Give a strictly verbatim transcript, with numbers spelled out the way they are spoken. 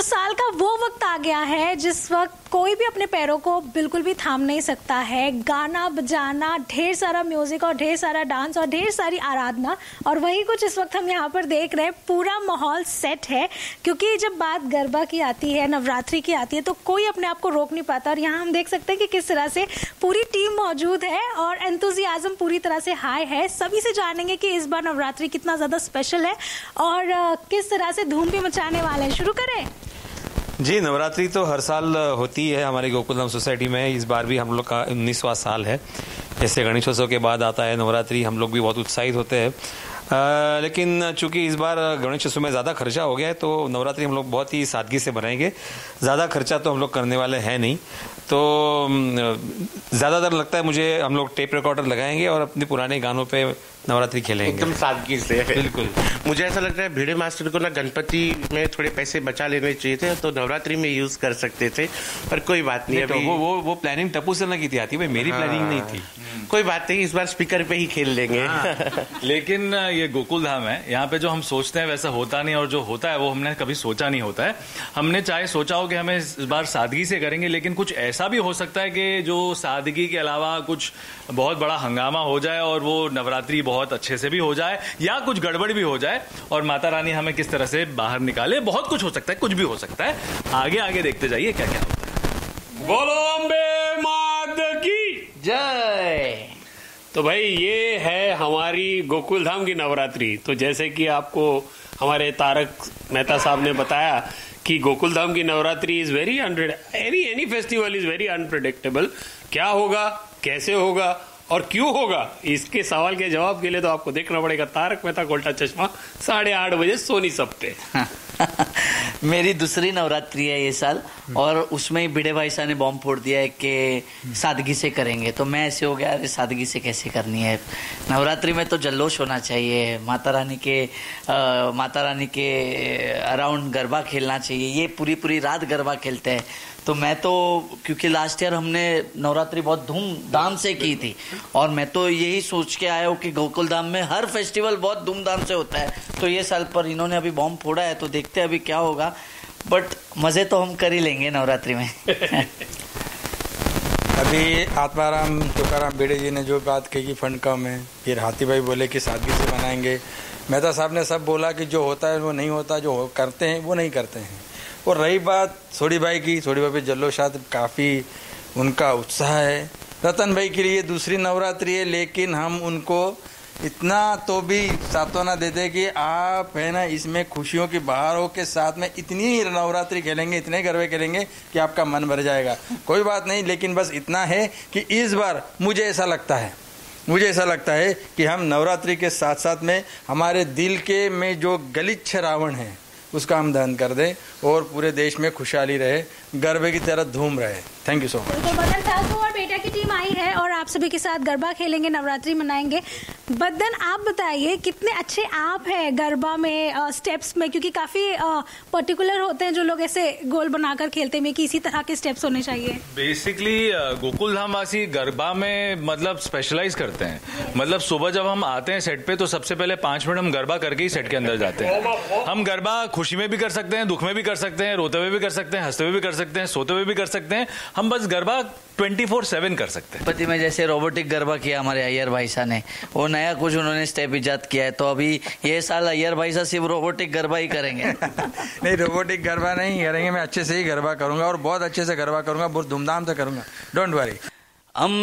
साल का वो वक्त आ गया है जिस वक्त कोई भी अपने पैरों को बिल्कुल भी थाम नहीं सकता है। गाना बजाना, ढेर सारा म्यूजिक और ढेर सारा डांस और ढेर सारी आराधना, और वही कुछ इस वक्त हम यहाँ पर देख रहे हैं। पूरा माहौल सेट है, क्योंकि जब बात गरबा की आती है, नवरात्रि की आती है, तो कोई अपने आप को रोक नहीं पाता। और यहाँ हम देख सकते हैं कि किस तरह से पूरी टीम मौजूद है और एंथुजियाज्म पूरी तरह से हाई है। सभी से जानेंगे कि इस बार नवरात्रि कितना ज्यादा स्पेशल है और किस तरह से धूम भी मचाने वाले हैं। शुरू करें जी। नवरात्रि तो हर साल होती है हमारी गोकुलधाम सोसाइटी में। इस बार भी हम लोग का उन्नीसवां साल है। जैसे गणेशोत्सव के बाद आता है नवरात्रि, हम लोग भी बहुत उत्साहित होते हैं। आ, लेकिन चूंकि इस बार गणेशोत्सव में ज़्यादा खर्चा हो गया है, तो नवरात्रि हम लोग बहुत ही सादगी से बनाएंगे। ज़्यादा खर्चा तो हम लोग करने वाले हैं नहीं, तो ज़्यादातर लगता है मुझे हम लोग टेप रिकॉर्डर लगाएंगे और अपने पुराने गानों पे नवरात्रि खेलेंगे एकदम सादगी से। बिल्कुल। मुझे ऐसा लगता है भिड़े मास्टर को ना गणपति में थोड़े पैसे बचा लेने चाहिए थे, तो नवरात्रि में यूज कर सकते थे, पर कोई बात नहीं। अभी वो वो वो प्लानिंग टप्पू से ना की थी आती भाई, मेरी हाँ, प्लानिंग नहीं थी। कोई बात नहीं, इस बार स्पीकर पे ही खेल लेंगे। हाँ। लेकिन ये गोकुलधाम है, यहाँ पे जो हम सोचते हैं वैसा होता नहीं, और जो होता है वो हमने कभी सोचा नहीं होता है। हमने चाहे सोचा हो कि हमें इस बार सादगी से करेंगे, लेकिन कुछ ऐसा भी हो सकता है कि जो सादगी के अलावा कुछ बहुत बड़ा हंगामा हो जाए और वो नवरात्रि बहुत अच्छे से भी हो जाए, या कुछ गड़बड़ भी हो जाए और माता रानी हमें किस तरह से बाहर निकाले। बहुत कुछ हो सकता है, कुछ भी हो सकता है। आगे आगे देखते जाइए क्या क्या होता है। बोलो अम्बे मात की जय। तो भाई ये है हमारी गोकुलधाम की नवरात्रि। तो जैसे कि आपको हमारे तारक मेहता साहब ने बताया कि गोकुलधाम की Navratri is very any any festival is very unpredictable. क्या होगा, कैसे होगा और क्यों होगा, इसके सवाल के जवाब के लिए तो आपको देखना पड़ेगा तारक मेहता का उल्टा चश्मा साढ़े आठ बजे सोनी सब पे। मेरी दूसरी नवरात्रि है ये साल, और उसमें ही भिड़े भाई साहब ने बॉम्ब फोड़ दिया है कि सादगी से करेंगे। तो मैं ऐसे हो गया, अरे सादगी से कैसे करनी है, नवरात्रि में तो जल्लोश होना चाहिए, माता रानी के आ, माता रानी के अराउंड गरबा खेलना चाहिए। ये पूरी पूरी रात गरबा खेलते हैं। तो मैं तो, क्योंकि लास्ट ईयर हमने नवरात्रि बहुत धूमधाम से की थी, और मैं तो यही सोच के आया हूँ कि गोकुलधाम में हर फेस्टिवल बहुत धूमधाम से होता है। तो ये साल पर इन्होंने अभी बॉम्ब फोड़ा है, तो देखते हैं अभी क्या होगा, बट मजे तो हम कर ही लेंगे नवरात्रि में। अभी आत्माराम तुकाराम भिड़े जी ने जो बात कही कि फंड कम है, फिर हाथी भाई बोले कि सादगी से मनाएंगे, मेहता साहब ने सब बोला कि जो होता है वो नहीं होता, जो करते हैं वो नहीं करते हैं। और रही बात सोडी भाई की, सोडी भाई पे जल्लोशात काफ़ी उनका उत्साह है। रतन भाई के लिए दूसरी नवरात्रि है, लेकिन हम उनको इतना तो भी सांत्वना देते कि आप है ना इसमें खुशियों की बहारों के साथ में इतनी नवरात्रि खेलेंगे, इतने गरबे खेलेंगे कि आपका मन भर जाएगा। कोई बात नहीं, लेकिन बस इतना है कि इस बार मुझे ऐसा लगता है मुझे ऐसा लगता है कि हम नवरात्रि के साथ साथ में हमारे दिल के में जो गलिच्छ रावण है उसका हम दहन कर दें और पूरे देश में खुशहाली रहे, गरबे की तरह धूम रहे। Thank you so much. तो बदन सासू और बेटा की टीम आई है और आप सभी के साथ गरबा खेलेंगे, नवरात्रि मनाएंगे। बदन, आप बताइए कितने अच्छे आप हैं गरबा में, आ, स्टेप्स में, क्योंकि काफी पर्टिकुलर होते हैं जो लोग ऐसे गोल बनाकर खेलते हैं कि इसी तरह के स्टेप्स होने चाहिए। बेसिकली गोकुलधाम वासी गरबा में मतलब स्पेशलाइज करते हैं। मतलब सुबह जब हम आते हैं सेट पे, तो सबसे पहले पांच मिनट हम गरबा करके ही सेट के अंदर जाते हैं। हम गरबा खुशी में भी कर सकते हैं, दुख में भी कर सकते हैं, रोते हुए भी कर सकते हैं, हंसते हुए भी कर सकते हैं, सोते हुए भी कर सकते हैं। हम बस गरबा ट्वेंटी फोर सेवन कर सकते हैं। पति में जैसे रोबोटिक गरबा किया हमारे अय्यर भाई साहब ने, वो नया कुछ उन्होंने स्टेप इजाद किया है। तो अभी ये साल अय्यर भाई साहब सिर्फ रोबोटिक गरबा ही करेंगे। नहीं, रोबोटिक गरबा नहीं करेंगे, मैं अच्छे से ही गरबा करूंगा और बहुत अच्छे से गरबा करूंगा, बहुत धूमधाम से करूंगा, डोंट वरी। हम